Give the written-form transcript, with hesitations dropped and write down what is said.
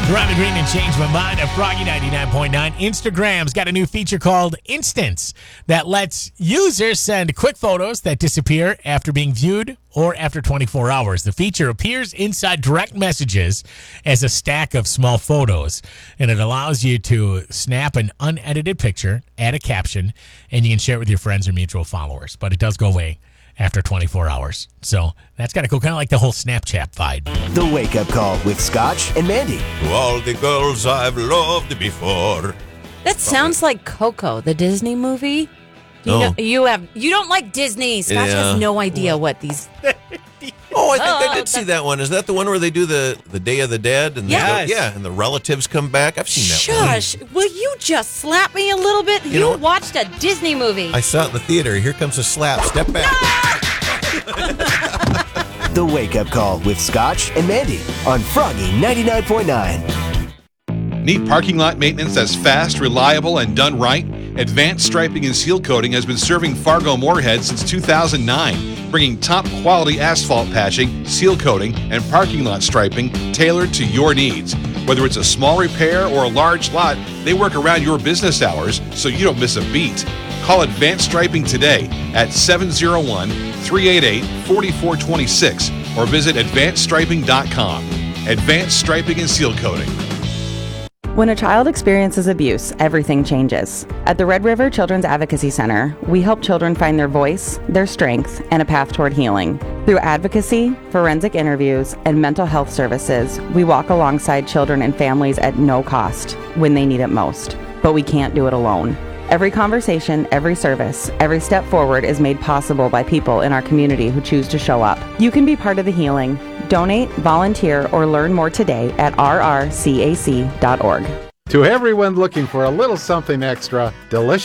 Robin Green and Change My Mind at Froggy 99.9. Instagram's got a new feature called Instants that lets users send quick photos that disappear after being viewed or after 24 hours. The feature appears inside direct messages as a stack of small photos, and it allows you to snap an unedited picture, add a caption, and you can share it with your friends or mutual followers. But it does go away after 24 hours. So that's kind of cool, kind of like the whole Snapchat vibe. The Wake Up Call with Scotch and Mandy. To all the girls I've loved before. That sounds like Coco, the Disney movie. You don't like Disney. Scotch has no idea what these. Oh, I think I did see that one. Is that the one where they do the Day of the Dead? And Yes. and the relatives come back? I've seen that Shush! Will you just slap me a little bit? You know what? watched a Disney movie. one. I saw it in the theater. Here comes a slap. Step back. The Wake Up Call with Scotch and Mandy on Froggy 99.9. Need parking lot maintenance that's fast, reliable, and done right? Advanced Striping and Seal Coating has been serving Fargo-Moorhead since 2009, bringing top-quality asphalt patching, seal coating, and parking lot striping tailored to your needs. Whether it's a small repair or a large lot, they work around your business hours so you don't miss a beat. Call Advanced Striping today at 701-388-4426 or visit AdvancedStriping.com. Advanced Striping and Seal Coating. When a child experiences abuse, everything changes. At the Red River Children's Advocacy Center, we help children find their voice, their strength, and a path toward healing. Through advocacy, forensic interviews, and mental health services, we walk alongside children and families at no cost when they need it most. But we can't do it alone. Every conversation, every service, every step forward is made possible by people in our community who choose to show up. You can be part of the healing. Donate, volunteer, or learn more today at rrcac.org. To everyone looking for a little something extra, delicious